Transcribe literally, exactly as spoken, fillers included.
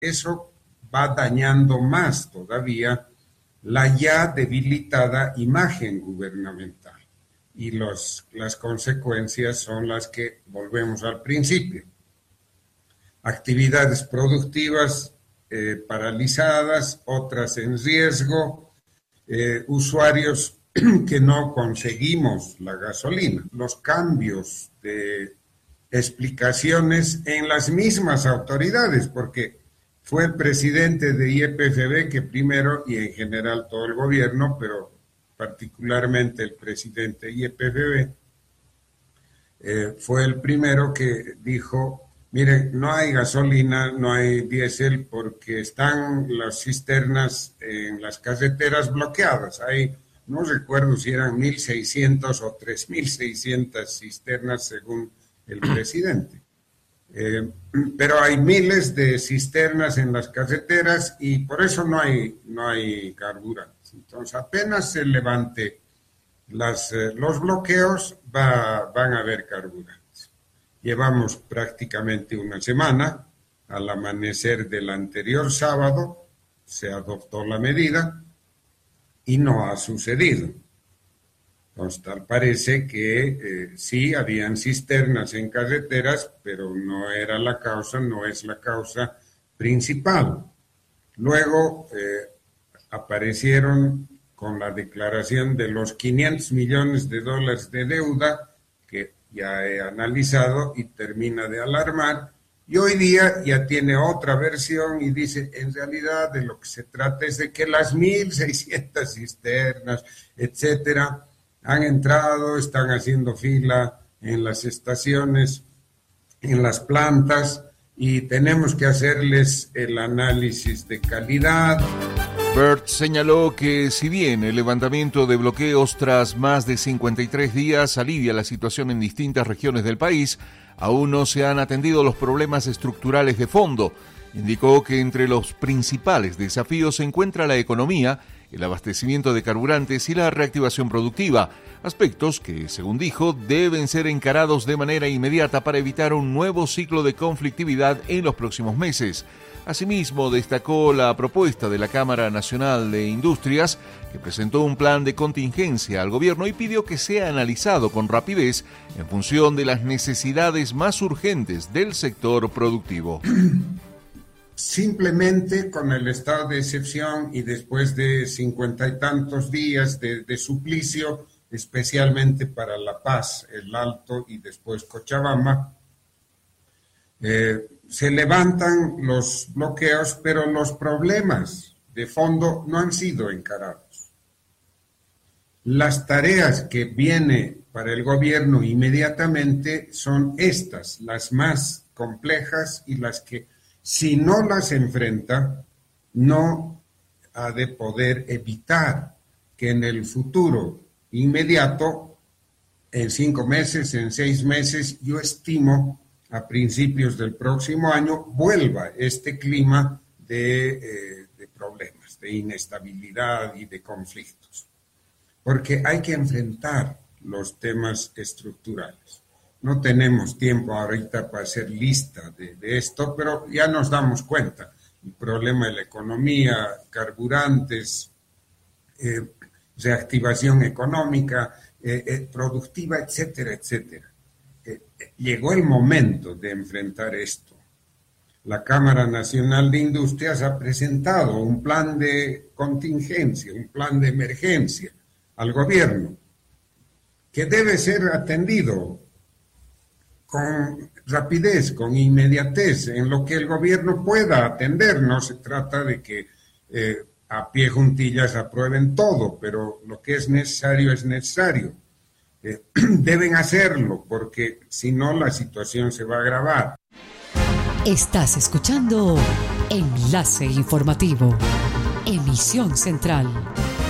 eso va dañando más todavía la ya debilitada imagen gubernamental. Y los, las consecuencias son las que volvemos al principio. Actividades productivas eh, paralizadas, otras en riesgo, eh, usuarios que no conseguimos la gasolina. Los cambios de explicaciones en las mismas autoridades, porque fue el presidente de I E P F B que primero, y en general todo el gobierno, pero particularmente el presidente de I E P F B, eh, fue el primero que dijo, mire, no hay gasolina, no hay diésel porque están las cisternas en las carreteras bloqueadas. Hay, no recuerdo si eran mil seiscientas o tres mil seiscientas cisternas según el presidente. Eh, pero hay miles de cisternas en las carreteras y por eso no hay, no hay carburantes. Entonces, apenas se levante las, eh, los bloqueos, va, van a haber carburantes. Llevamos prácticamente una semana, al amanecer del anterior sábado, se adoptó la medida y no ha sucedido. Entonces, tal parece que eh, sí, habían cisternas en carreteras, pero no era la causa, no es la causa principal. Luego eh, aparecieron con la declaración de los quinientos millones de dólares de deuda, que ya he analizado y termina de alarmar, y hoy día ya tiene otra versión y dice, en realidad de lo que se trata es de que las mil seiscientas cisternas, etcétera, han entrado, están haciendo fila en las estaciones, en las plantas, y tenemos que hacerles el análisis de calidad. Bert señaló que si bien el levantamiento de bloqueos tras más de cincuenta y tres días alivia la situación en distintas regiones del país, aún no se han atendido los problemas estructurales de fondo. Indicó que entre los principales desafíos se encuentra la economía, el abastecimiento de carburantes y la reactivación productiva, aspectos que, según dijo, deben ser encarados de manera inmediata para evitar un nuevo ciclo de conflictividad en los próximos meses. Asimismo, destacó la propuesta de la Cámara Nacional de Industrias, que presentó un plan de contingencia al gobierno y pidió que sea analizado con rapidez en función de las necesidades más urgentes del sector productivo. Simplemente con el estado de excepción y después de cincuenta y tantos días de, de suplicio, especialmente para La Paz, El Alto y después Cochabamba, eh, se levantan los bloqueos, pero los problemas de fondo no han sido encarados. Las tareas que viene para el gobierno inmediatamente son estas, las más complejas y las que, si no las enfrenta, no ha de poder evitar que en el futuro inmediato, en cinco meses, en seis meses, yo estimo a principios del próximo año, vuelva este clima de, eh, de problemas, de inestabilidad y de conflictos. Porque hay que enfrentar los temas estructurales. No tenemos tiempo ahorita para hacer lista de, de esto, pero ya nos damos cuenta. El problema de la economía, carburantes, eh, reactivación económica, eh, eh, productiva, etcétera, etcétera. Eh, eh, llegó el momento de enfrentar esto. La Cámara Nacional de Industrias ha presentado un plan de contingencia, un plan de emergencia al gobierno, que debe ser atendido con rapidez, con inmediatez, en lo que el gobierno pueda atender. No se trata de que eh, a pie juntillas aprueben todo, pero lo que es necesario es necesario. Eh, deben hacerlo, porque si no la situación se va a agravar. Estás escuchando Enlace Informativo, emisión central.